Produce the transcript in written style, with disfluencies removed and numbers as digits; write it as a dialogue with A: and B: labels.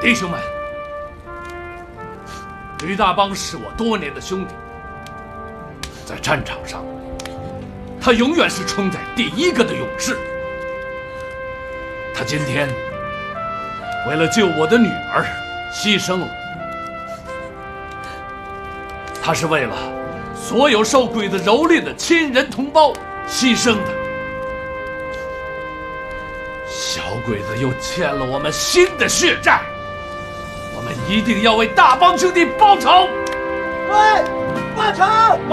A: 弟兄们，吕大邦是我多年的兄弟，在战场上，他永远是冲在第一个的勇士。他今天为了救我的女儿牺牲了，他是为了所有受鬼子蹂躏的亲人同胞牺牲的。小鬼子又欠了我们新的血债，我们一定要为大邦兄弟报仇！
B: 对，报仇！